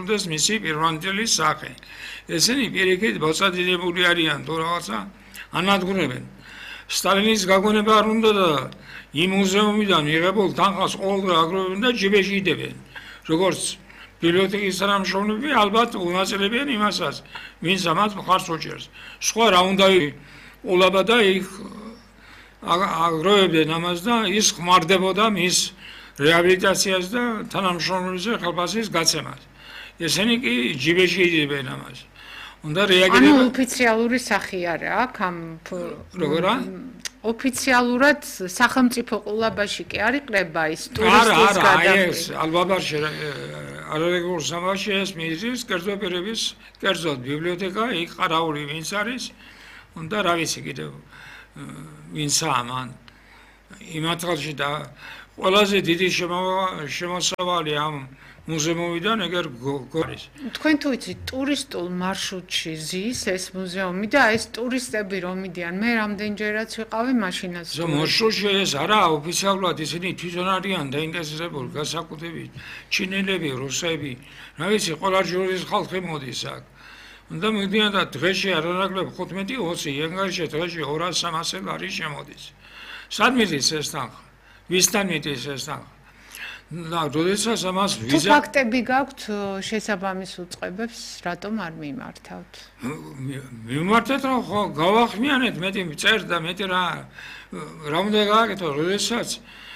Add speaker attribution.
Speaker 1: განსხვავდეს მისი პირვანდელი სახე. ესენი პირიქით მოწადინებული არიან თუ რაღაცა ანადგურებენ. სტალინის გაგონება არ უნდა და იმ მუზეუმიდან მიღებულ თანხას ყოველდღე აგროვებენ და ჯიბეში იდებენ. როგორც ბიბლიოთეკის თანამშრომლები ალბათ უნაწილებიან იმასაც, ვინც ამას მხარს უჭერს. სხვა რა უნდა ულაბა და იქ აგროვებდნენ ამას და ის ხმარდებოდა მის რეაბილიტაციას და თანამშრომლებზე ხელფასის გაცემას. ესენი კი ჯიბეში იდებენ ამას. უნდა რეაგირება.
Speaker 2: ანუ ოფიციალური სახი არა აქ ამ
Speaker 1: როგორა?
Speaker 2: ოფიციალურად სახელმწიფო ყურებაში კი არ იყრება ის ტურისტის გადახდის.
Speaker 1: ალბაბარში არარეგულარულ სამაში ეს მიზნის კერძო პირების კერძოდ ბიბლიოთეკა იქ ყარაული ვინც არის უნდა რა ვიცი კიდევ ვინცაა მან იმ ათღალში და ყველაზე დიდი შემოსავალი ამ მუზეუმიდან ეგერ გორის.
Speaker 2: თქვენ თუ იცით ტურისტულ მარშრუტში ზის ეს მუზეუმი და ეს ტურისტები რომ მიდიან მე რამდენჯერაც ვიყავი მაშინაც.
Speaker 1: მარშრუტში ეს არა ოფიციალურად ისინი თვითონ არიან დაინტერესებული გასაკუთრებით ჩინელები, რუსები, რა ვიცი ყველა ჯგუფის ხალხი მოდის აქ. უნდა მიდიან და დღეში არანაკლებ 15-20 იანვარში დღეში 200-300 ლარი შემოდის. სად მიდის ეს თანხა? ვისთან მიდის ეს თანხა? და როდესაც ამას ვიზა
Speaker 2: ფაქტები გაქვთ შესაბამის უწყებებს რატომ არ მიმართავთ?
Speaker 1: მიმართეთ რა ხო გავახმიანეთ მეტი წერ და მეტი რა უნდა გააკეთო როდესაც